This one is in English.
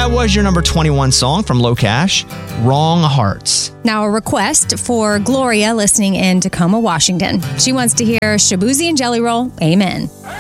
that was your number 21 song from Low Cash, Wrong Hearts. Now a request for Gloria listening in Tacoma, Washington. She wants to hear Shaboozey and Jelly Roll, Amen.